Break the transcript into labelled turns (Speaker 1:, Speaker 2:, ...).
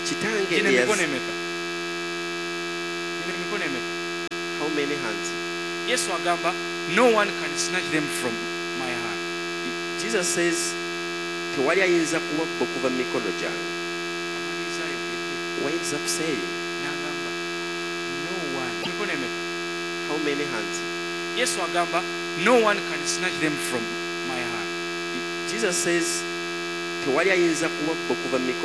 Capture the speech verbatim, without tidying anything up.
Speaker 1: Kitange
Speaker 2: Gino
Speaker 1: eyaz-
Speaker 2: emikono emeka? Gino emikono emeka?
Speaker 1: How many hands?
Speaker 2: Yesu agamba no one can snatch them from my hand.
Speaker 1: Jesus says tewali ayinza kuwabba okuva mu mikono gyange.
Speaker 2: Amaliriza ayogedde
Speaker 1: What ends up saying?
Speaker 2: n'agamba no one. Emikono emeka?
Speaker 1: How many hands?
Speaker 2: Yesu agamba no one can snatch them from my hand.
Speaker 1: Jesus says tewali ayinza kuwabba okuva mu mikono